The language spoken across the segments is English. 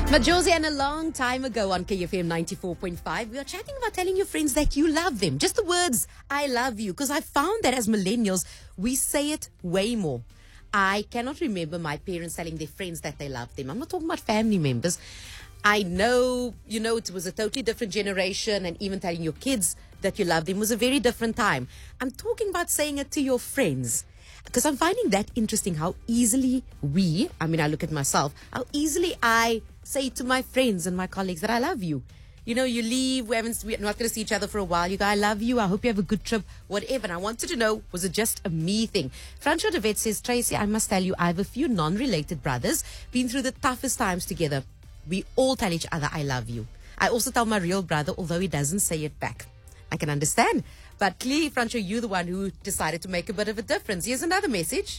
Majosi, and a long time ago on KFM 94.5, we are chatting about telling your friends that you love them. Just the words, I love you. Because I found that as millennials, we say it way more. I cannot remember my parents telling their friends that they love them. I'm not talking about family members. I know, it was a totally different generation, and even telling your kids that you love them was a very different time. I'm talking about saying it to your friends. Because I'm finding that interesting how easily I look at myself, how easily I say to my friends and my colleagues that I love you. You leave, we're not going to see each other for a while. You go, I love you. I hope you have a good trip, whatever. And I wanted to know, was it just a me thing? Francois de Vet says, Tracy, I must tell you, I have a few non-related brothers, been through the toughest times together. We all tell each other, I love you. I also tell my real brother, although he doesn't say it back. I can understand. But clearly, Francois, you're the one who decided to make a bit of a difference. Here's another message.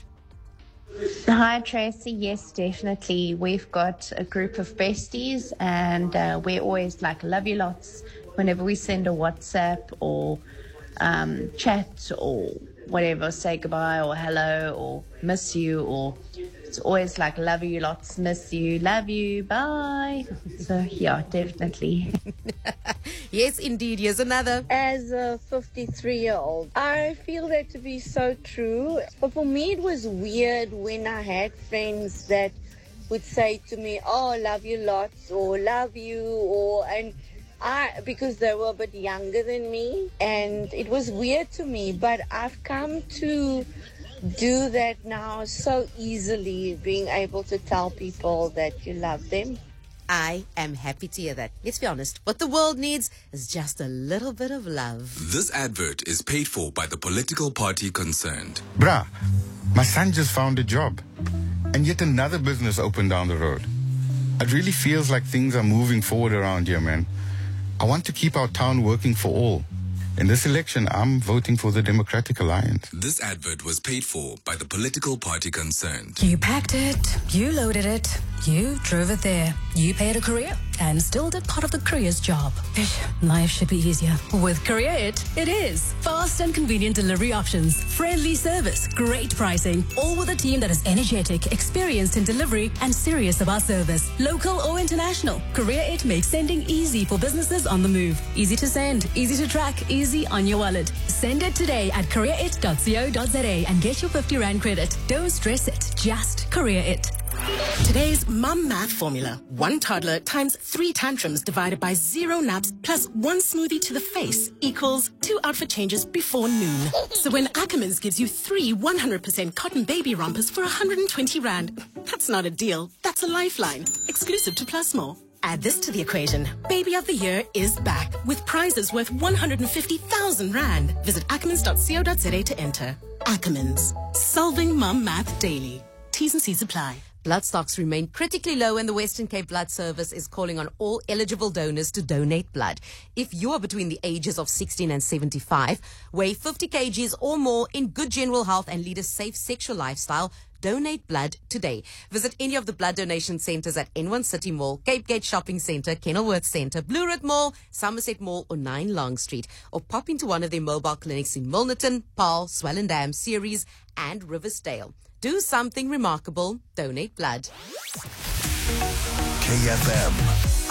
Hi, Tracy. Yes, definitely. We've got a group of besties, and we're always like, love you lots. Whenever we send a WhatsApp or chat or whatever, say goodbye or hello or miss you, or it's always like, love you lots, miss you, love you, bye. So, yeah, definitely. Yes, indeed. Here's another. As a 53-year-old, I feel that to be so true. But for me, it was weird when I had friends that would say to me, oh, love you lots, or love you, because they were a bit younger than me. And it was weird to me, but I've come to do that now so easily, being able to tell people that you love them. I am happy to hear that. Let's be honest. What the world needs is just a little bit of love. This advert is paid for by the political party concerned. Bruh, my son just found a job. And yet another business opened down the road. It really feels like things are moving forward around here, man. I want to keep our town working for all. In this election, I'm voting for the Democratic Alliance. This advert was paid for by the political party concerned. You packed it, you loaded it, you drove it there, you paid a courier, and still did part of the courier's job. Life should be easier. With Courier it is. Fast and convenient delivery options, friendly service, great pricing, all with a team that is energetic, experienced in delivery, and serious about service. Local or international, Courier It makes sending easy for businesses on the move. Easy to send, easy to track, easy on your wallet. Send it today at courierit.co.za and get your 50 Rand credit. Don't stress it, just Courier It. Today's mum math formula. 1 toddler times 3 tantrums divided by 0 naps plus 1 smoothie to the face equals 2 outfit changes before noon. So when Ackermans gives you 3 100% cotton baby rompers for 120 Rand, that's not a deal, that's a lifeline. Exclusive to Plus More. Add this to the equation. Baby of the Year is back with prizes worth 150,000 Rand. Visit ackermans.co.za to enter. Ackermans. Solving mum math daily. T's and C's apply. Blood stocks remain critically low, and the Western Cape Blood Service is calling on all eligible donors to donate blood. If you are between the ages of 16 and 75, weigh 50 kgs or more, in good general health, and lead a safe sexual lifestyle, donate blood today. Visit any of the blood donation centers at N1 City Mall, Cape Gate Shopping Centre, Kenilworth Centre, Blue Ridge Mall, Somerset Mall, or 9 Long Street, or pop into one of their mobile clinics in Milnerton, Paarl, Swellendam, Ceres, and Riversdale. Do something remarkable. Donate blood. KFM